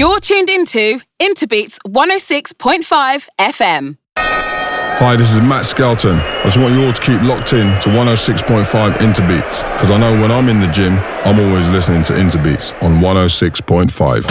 You're tuned into Interbeats 106.5 FM. Hi, this is Matt Skelton. I just want you all to keep locked in to 106.5 Interbeats, because I know when I'm in the gym, I'm always listening to Interbeats on 106.5.